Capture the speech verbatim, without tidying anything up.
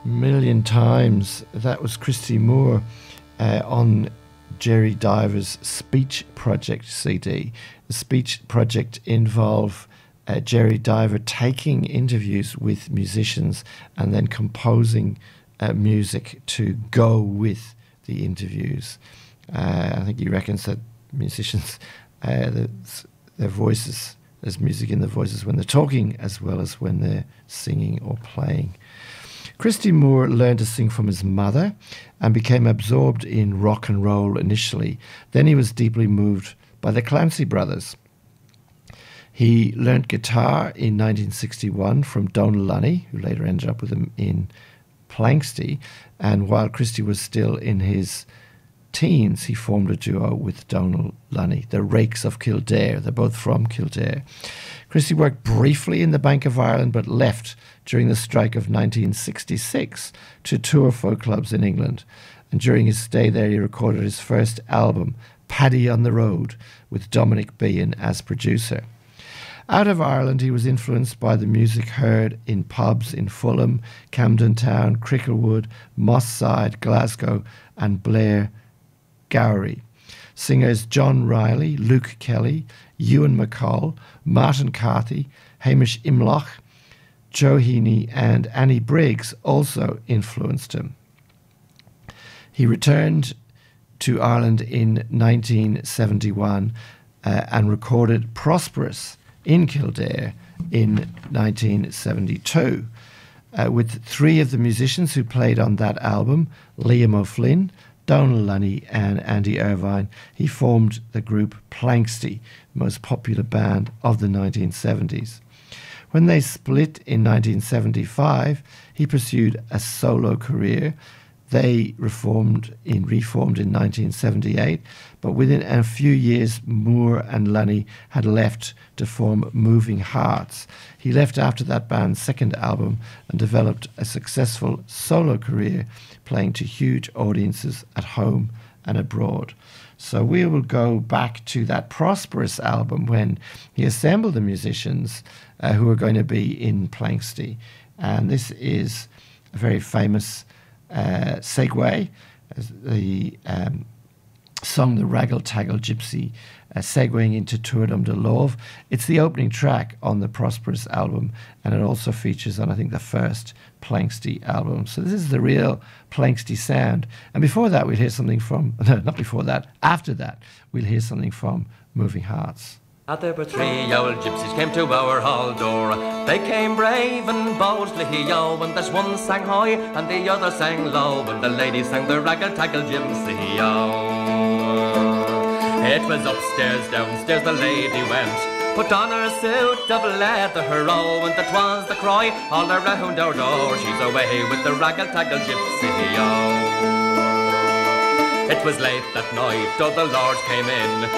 million times. That was Christy Moore uh, on Jerry Diver's Speech Project C D. The Speech Project involved uh, Jerry Diver taking interviews with musicians and then composing uh, music to go with the interviews. Uh, I think he reckons that musicians, uh, the, their voices, there's music in the voices when they're talking as well as when they're singing or playing. Christy Moore learned to sing from his mother and became absorbed in rock and roll initially. Then he was deeply moved by the Clancy Brothers. He learned guitar in nineteen sixty-one from Donal Lunny, who later ended up with him in Planxty. And while Christy was still in his teens, he formed a duo with Donal Lunny, the Rakes of Kildare. They're both from Kildare. Christy worked briefly in the Bank of Ireland, but left during the strike of nineteen sixty-six to tour folk clubs in England. And during his stay there, he recorded his first album, Paddy on the Road, with Dominic Behan as producer. Out of Ireland, he was influenced by the music heard in pubs in Fulham, Camden Town, Cricklewood, Moss Side, Glasgow, and Blair Gowrie. Singers John Riley, Luke Kelly, Ewan MacColl, Martin Carthy, Hamish Imloch, Joe Heaney, and Annie Briggs also influenced him. He returned to Ireland in nineteen seventy-one uh, and recorded Prosperous in Kildare in nineteen seventy-two. Uh, with three of the musicians who played on that album, Liam O'Flynn, Donal Lunny and Andy Irvine, he formed the group Planxty, the most popular band of the nineteen seventies. When they split in nineteen seventy-five, he pursued a solo career. They reformed in reformed in nineteen seventy-eight, but within a few years, Moore and Lunny had left to form Moving Hearts. He left after that band's second album and developed a successful solo career, playing to huge audiences at home and abroad. So we will go back to that Prosperous album when he assembled the musicians uh, who are going to be in Planxty. And this is a very famous uh, segue, as the um, song The Raggle Taggle Gypsy, uh, segueing into Tuaidhm de Love. It's the opening track on the Prosperous album, and it also features on, I think, the first Planxty album. So this is the real Planxty sound. And before that, we'll hear something from, no, not before that, after that, we'll hear something from Moving Hearts. Ah, there were three old gypsies came to our hall door. They came brave and boldly, yo, and this one sang high and the other sang low, and the lady sang the Raggle Taggle Gypsy, yo. It was upstairs, downstairs the lady went, put on her suit of leather, her oh, and that was the cry all around our door. She's away with the Raggle Taggle Gypsy, yo. It was late that night, oh, the Lord came in.